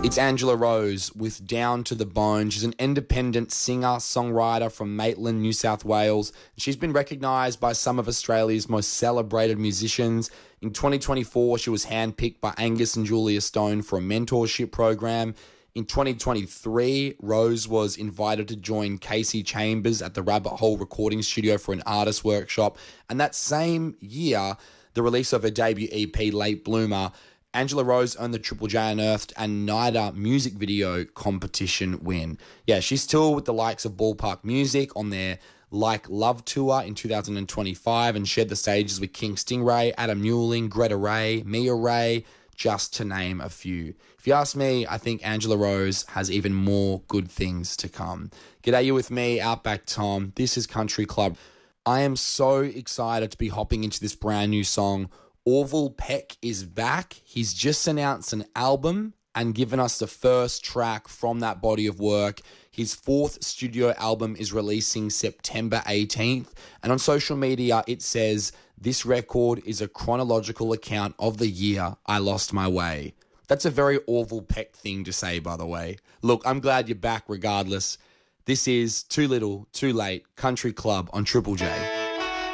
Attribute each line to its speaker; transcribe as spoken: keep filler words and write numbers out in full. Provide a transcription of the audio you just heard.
Speaker 1: It's Angela Rose with Down to the Bone. She's an independent singer, songwriter from Maitland, New South Wales. She's been recognised by some of Australia's most celebrated musicians. In twenty twenty-four, she was handpicked by Angus and Julia Stone for a mentorship program. In twenty twenty-three, Rose was invited to join Casey Chambers at the Rabbit Hole Recording Studio for an artist workshop. And that same year, the release of her debut E P, Late Bloomer, Angela Rose earned the Triple J Unearthed and NIDA music video competition win. Yeah, she's toured with the likes of Ballpark Music on their Like Love tour in two thousand twenty-five and shared the stages with King Stingray, Adam Newling, Greta Ray, Mia Ray, just to name a few. If you ask me, I think Angela Rose has even more good things to come. G'day, you with me, Outback Tom. This is Country Club. I am so excited to be hopping into this brand new song. Orville Peck is back. He's just announced an album and given us the first track from that body of work. His fourth studio album is releasing September eighteenth. And on social media, it says, "This record is a chronological account of the year I lost my way." That's a very Orville Peck thing to say, by the way. Look, I'm glad you're back regardless. This is Too Little, Too Late, Country Club on Triple J.